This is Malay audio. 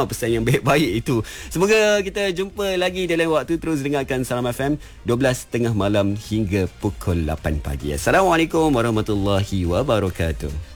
pesan yang baik-baik itu. Semoga kita jumpa lagi di lain waktu. Terus dengarkan Salam FM 12 tengah malam hingga pukul 8 pagi. Assalamualaikum warahmatullahi wabarakatuh.